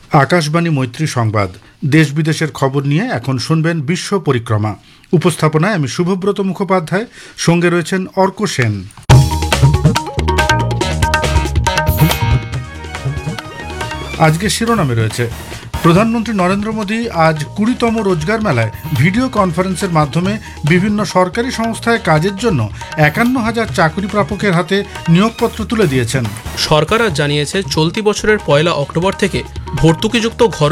আকাশবাণী মৈত্রী সংবাদ, দেশ বিদেশের খবর নিয়ে এখন শুনবেন বিশ্ব পরিক্রমা। উপস্থাপনায় আমি শুভব্রত মুখোপাধ্যায়, সঙ্গে রয়েছেন অর্ক সেন। আজকে শিরোনামে রয়েছে, প্রধানমন্ত্রী নরেন্দ্র মোদী আজ ২০তম রোজগার মেলায় ভিডিও কনফারেন্সের মাধ্যমে বিভিন্ন সরকারি সংস্থায় কাজের জন্য ৫১,০০০ চাকরি প্রাপকের হাতে নিয়োগপত্র তুলে দিয়েছেন। সরকার আজ জানিয়েছে চলতি বছরের ১ অক্টোবর থেকে ভর্তুকিযুক্ত ঘর